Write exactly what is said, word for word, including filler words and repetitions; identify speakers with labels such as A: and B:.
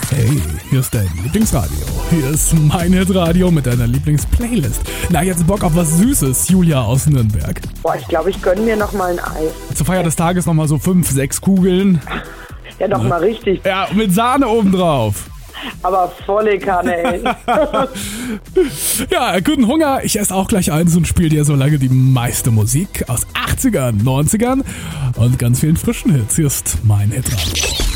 A: Hey, hier ist dein Lieblingsradio. Hier ist mein Hitradio mit deiner Lieblingsplaylist. Na, jetzt Bock auf was Süßes, Julia aus Nürnberg.
B: Boah, ich glaube, ich gönne mir noch mal ein Ei.
A: Zur Feier des Tages nochmal so fünf, sechs Kugeln.
B: Ja, noch mal richtig.
A: Ja, mit Sahne obendrauf.
B: Aber volle Kanne, ey.
A: Ja, guten Hunger. Ich esse auch gleich eins und spiele dir so lange die meiste Musik aus achtzigern, neunzigern und ganz vielen frischen Hits. Hier ist mein Hitradio.